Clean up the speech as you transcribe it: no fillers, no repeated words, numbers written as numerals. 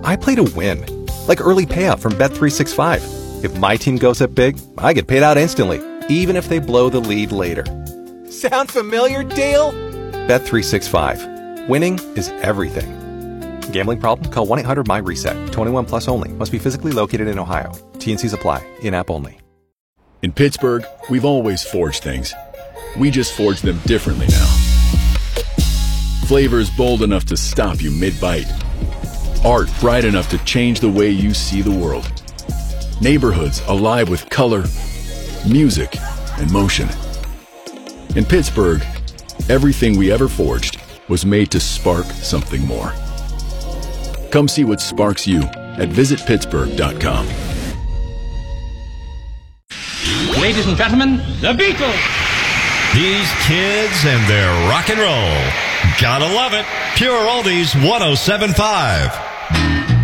I play to win. Like early payout from Bet365. If my team goes up big, I get paid out instantly, even if they blow the lead later. Sound familiar, Dale? Bet365. Winning is everything. Gambling problem? Call 1-800-MY-RESET. 21 plus only. Must be physically located in Ohio. T&Cs apply. In-app only. In Pittsburgh, we've always forged things. We just forge them differently now. Flavors bold enough to stop you mid-bite. Art bright enough to change the way you see the world. Neighborhoods alive with color, music, and motion. In Pittsburgh, everything we ever forged was made to spark something more. Come see what sparks you at visitpittsburgh.com. Ladies and gentlemen, the Beatles! These kids and their rock and roll. Gotta love it. Pure Oldies 107.5.